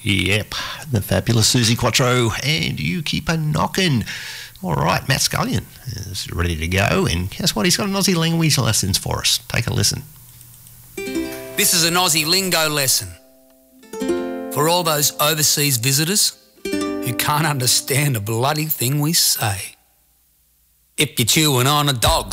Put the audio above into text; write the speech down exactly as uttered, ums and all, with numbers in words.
Yep, the fabulous Suzi Quatro, and You Keep a Knockin'. All right, Matt Scullion is ready to go, and guess what? He's got an Aussie language lessons for us. Take a listen. This is an Aussie lingo lesson for all those overseas visitors who can't understand a bloody thing we say. If you're chewing on a dog's